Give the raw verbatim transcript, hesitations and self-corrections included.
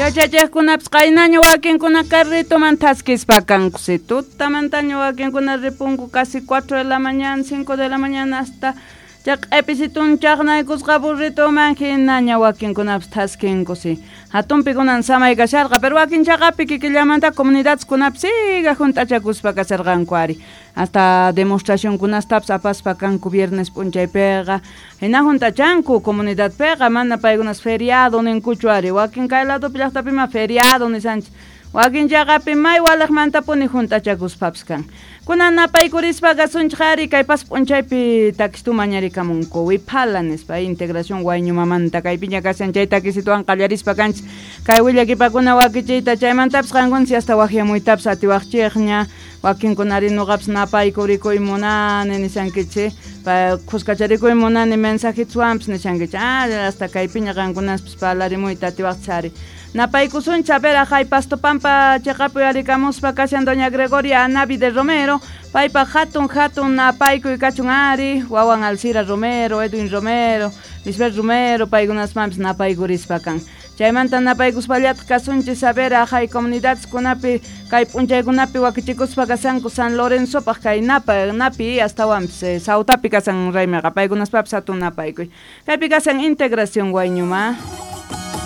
Chachachaykunapas qaynaña wakinkuna carritoman taskispakankusi. Tutamantaña wakinkuna ripunku casi cuatro de la mañana, cinco de la mañana hasta chaq'aypisi tunchaqnaykusqa burritoman hinaña wakinkunapas taskinkusi. Hatunpikunan samay kasharqa, pero wakinchaqapi kikillamanta comunidadkunapas siga junt'achakuspa kasarqanku ari. Hasta demostracionkunastapas apaspakanku viernes p'unchaypiqa. Hina junt'achanku comunidadpiqa mana paykunas feriado ninkuchu ari. Wakin kay ladopi llaqtapima feriado nisanchis. Wakinchaqapi may walaqmantapuni junt'achakuspapas kan. Kunan napaykurispaqa sunchqari kaypas p'unchaypi takistumañarikamunku wiphala nispa integración wayñumamanta kaypiña kashan chay takisituwan qallarispa kanchis kay willakipakuna wakichiyta chaymantapas qankunsi hasta wakyamuytapas atiwaqchiqña wakinkunari nuqapas napaykurikuy munani nishankichi pa qusqacharikuy munani mensajitsuwanpas nishankichi ah hasta kaypiña qankunaspas parlarimuyta atiwaqchari napaykusunchi a ver ajay Pastopampa chaqapi arikamuspa kashan doña Gregoria Anavi de Romero paypa hatun hatun napaykuy kachun ari wawan Alcira Romero, Edwin Romero, Lisbeth Romero paykunasmanpas napaykurispa kan chaymanta napaykuspallata kasunchis saber ajay comunidadkunapi kay p'unchaykunapi wakichikuspa kasanku San Lorenzopaq kay napa napi astawanpas Sautapi kasan raymaqa paykunaspapas hatun napaykuy kaypi kasan integración wayñuma.